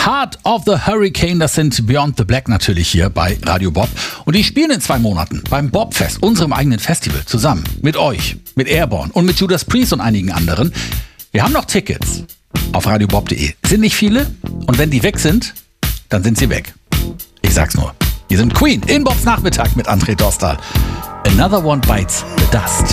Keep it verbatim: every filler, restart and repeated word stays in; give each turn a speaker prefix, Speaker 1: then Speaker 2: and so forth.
Speaker 1: Heart of the Hurricane, das sind Beyond the Black natürlich hier bei Radio Bob. Und die spielen in zwei Monaten beim Bobfest, unserem eigenen Festival, zusammen mit euch, mit Airborne und mit Judas Priest und einigen anderen. Wir haben noch Tickets auf radiobob punkt de. Sind nicht viele und wenn die weg sind, dann sind sie weg. Ich sag's nur. Hier sind Queen in Bobs Nachmittag mit André Dostal. Another One Bites the Dust.